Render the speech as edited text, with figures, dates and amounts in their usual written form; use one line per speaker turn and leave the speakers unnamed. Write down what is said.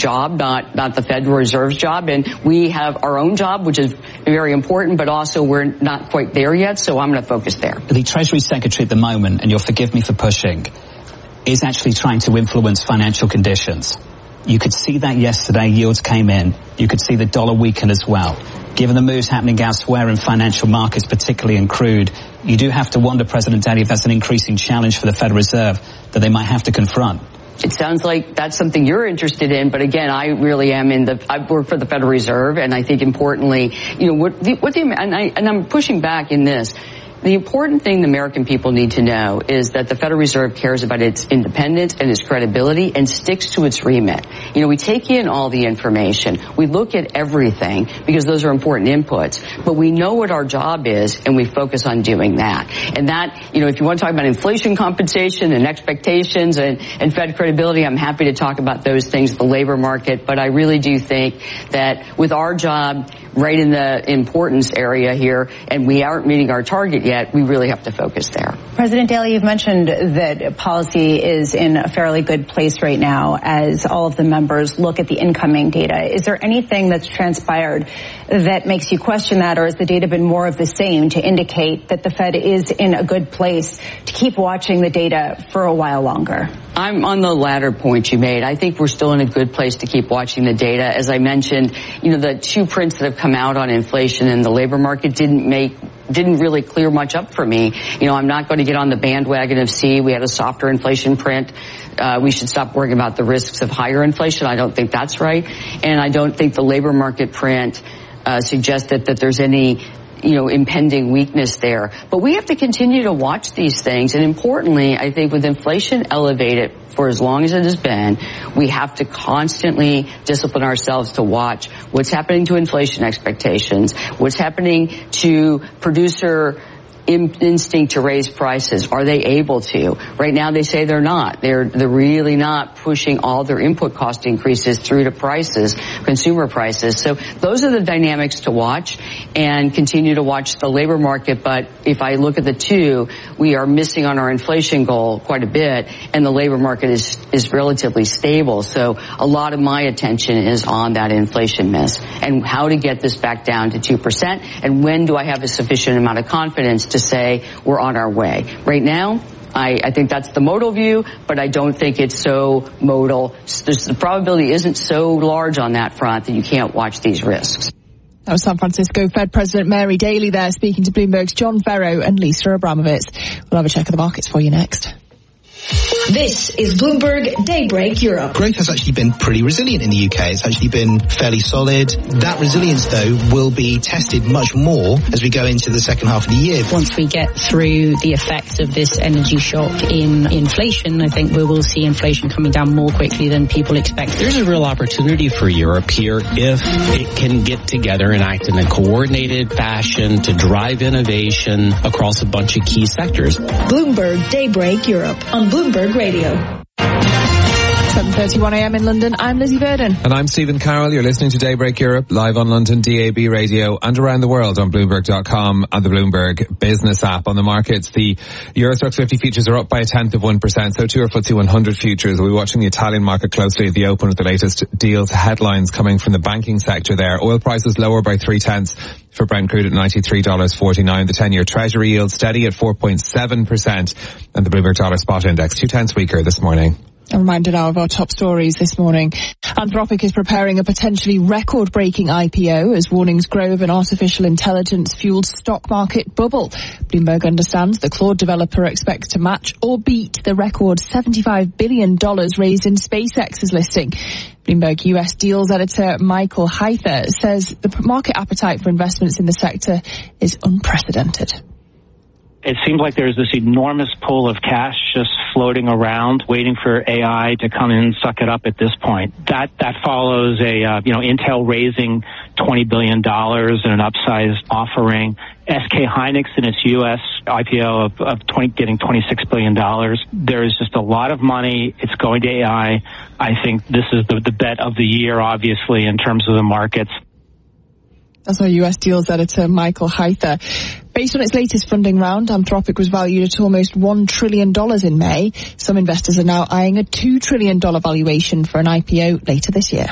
job, not the Federal Reserve's job. And we have our own job, which is very important, but also we're not quite there yet, so I'm going to focus there.
The Treasury Secretary at the moment, and you'll forgive me for pushing, is actually trying to influence financial conditions. You could see that yesterday, yields came in. You could see the dollar weaken as well. Given the moves happening elsewhere in financial markets, particularly in crude, you do have to wonder, President Daly, if that's an increasing challenge for the Federal Reserve that they might have to confront.
It sounds like that's something you're interested in, but again, I really am I work for the Federal Reserve, and I think importantly, and I'm pushing back in this. The important thing the American people need to know is that the Federal Reserve cares about its independence and its credibility and sticks to its remit. We take in all the information. We look at everything because those are important inputs. But we know what our job is, and we focus on doing that. And that, if you want to talk about inflation compensation and expectations and Fed credibility, I'm happy to talk about those things, the labor market. But I really do think that with our job right in the importance area here, and we aren't meeting our target yet, we really have to focus there.
President Daly, you've mentioned that policy is in a fairly good place right now as all of the members look at the incoming data. Is there anything that's transpired that makes you question that, or has the data been more of the same to indicate that the Fed is in a good place to keep watching the data for a while longer?
I'm on the latter point you made. I think we're still in a good place to keep watching the data. As I mentioned, the two prints that have come out on inflation and the labor market didn't really clear much up for me. I'm not going to get on the bandwagon of we had a softer inflation print. We should stop worrying about the risks of higher inflation. I don't think that's right. And I don't think the labor market print suggested that there's any impending weakness there. But we have to continue to watch these things. And importantly, I think with inflation elevated for as long as it has been, we have to constantly discipline ourselves to watch what's happening to inflation expectations, what's happening to producer instinct to raise prices. Are they able to? Right now they say they're not. They're really not pushing all their input cost increases through to prices, consumer prices. So those are the dynamics to watch, and continue to watch the labor market. But if I look at the two, we are missing on our inflation goal quite a bit, and the labor market is relatively stable. So a lot of my attention is on that inflation miss and how to get this back down to 2%, and when do I have a sufficient amount of confidence to say we're on our way. Right now, I think that's the modal view, but I don't think it's so modal. The probability isn't so large on that front that you can't watch these risks.
That was San Francisco Fed President Mary Daly there, speaking to Bloomberg's John Ferro and Lisa Abramovitz. We'll have a check of the markets for you next.
This is Bloomberg Daybreak Europe.
Growth has actually been pretty resilient in the UK. It's actually been fairly solid. That resilience, though, will be tested much more as we go into the second half of the year.
Once we get through the effects of this energy shock in inflation, I think we will see inflation coming down more quickly than people expect.
There's a real opportunity for Europe here if it can get together and act in a coordinated fashion to drive innovation across a bunch of key sectors.
Bloomberg Daybreak Europe on Bloomberg Radio.
7:31 a.m. in London. I'm Lizzie Burden.
And I'm Stephen Carroll. You're listening to Daybreak Europe, live on London DAB radio and around the world on Bloomberg.com and the Bloomberg Business app. On the markets, the Euro Stoxx 50 futures are up by 0.1%, so too are FTSE 100 futures. We'll be watching the Italian market closely at the open with the latest deals headlines coming from the banking sector there. Oil prices lower by 0.3 for Brent crude at $93.49. The 10-year Treasury yield steady at 4.7%, and the Bloomberg Dollar Spot Index 0.2 weaker this morning.
A reminder now of our top stories this morning. Anthropic is preparing a potentially record-breaking IPO as warnings grow of an artificial intelligence-fueled stock market bubble. Bloomberg understands the Claude developer expects to match or beat the record $75 billion raised in SpaceX's listing. Bloomberg US deals editor Michael Heither says the market appetite for investments in the sector is unprecedented.
It seems like there's this enormous pool of cash just floating around, waiting for AI to come in and suck it up at this point. That follows Intel raising $20 billion in an upsized offering. SK Hynix in its U.S. IPO getting $26 billion. There is just a lot of money. It's going to AI. I think this is the bet of the year, obviously, in terms of the markets.
That's our US deals editor, Michael Heither. Based on its latest funding round, Anthropic was valued at almost $1 trillion in May. Some investors are now eyeing a $2 trillion valuation for an IPO later this year.